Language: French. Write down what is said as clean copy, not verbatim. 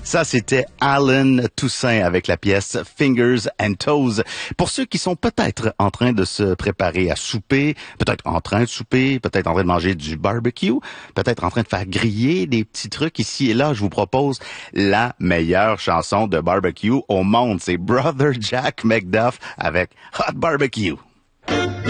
Ça, c'était Alan Toussaint avec la pièce Fingers and Toes. Pour ceux qui sont peut-être en train de se préparer à souper, peut-être en train de souper, peut-être en train de manger du barbecue, peut-être en train de faire griller des petits trucs ici et là, je vous propose la meilleure chanson de barbecue au monde. C'est Brother Jack McDuff avec Hot Barbecue.